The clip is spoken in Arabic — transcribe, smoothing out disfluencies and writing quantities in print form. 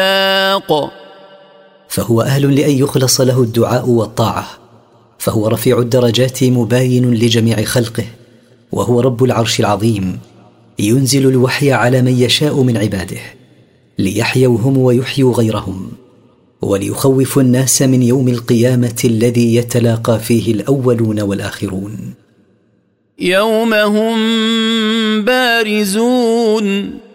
فهو أهل لأن يخلص له الدعاء والطاعة، فهو رفيع الدرجات مباين لجميع خلقه، وهو رب العرش العظيم، ينزل الوحي على من يشاء من عباده ليحيوا هم ويحيوا غيرهم، وليخوفوا الناس من يوم القيامة الذي يتلاقى فيه الأولون والآخرون. يوم هم بارزون